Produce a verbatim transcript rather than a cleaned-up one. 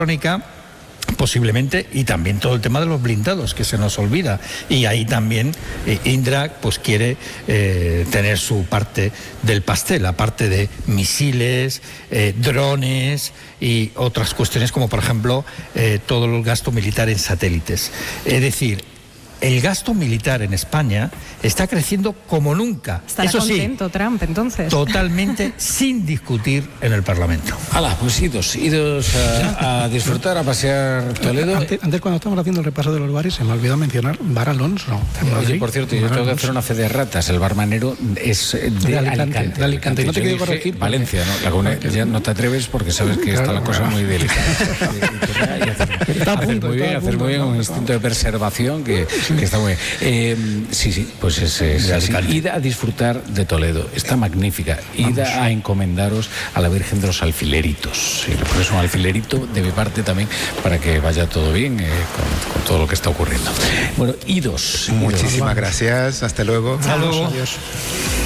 crónica, posiblemente, y también todo el tema de los blindados, que se nos olvida, y ahí también eh, Indra pues quiere eh, tener su parte del pastel, aparte de misiles, eh, drones y otras cuestiones como por ejemplo eh, todo el gasto militar en satélites. Es decir, el gasto militar en España está creciendo como nunca. Estará Eso sí, contento Trump, entonces. Totalmente sin discutir en el Parlamento. Hala, pues idos, idos a, a disfrutar, a pasear Toledo. Antes, antes, cuando estábamos haciendo el repaso de los bares, se me ha olvidado mencionar Bar Alonso. Oye, por cierto, yo tengo que hacer una fe de ratas. El barmanero es de, de Alicante. Alicante. De Alicante. No te quiero corregir. corregir. Valencia, ¿no? La comuna, ya no te atreves porque sabes que claro, está la cosa claro. muy delicada. Está a punto, hacer muy bien, hacer muy bien un instinto de preservación que, que está muy bien. Eh, sí, sí, pues es, es así. Id a disfrutar de Toledo, está magnífica. Id a encomendaros a la Virgen de los Alfileritos. Sí, por eso un alfilerito de mi parte también para que vaya todo bien eh, con, con todo lo que está ocurriendo. Bueno, idos. Muchísimas idos. gracias, hasta luego. Hasta luego. Adiós.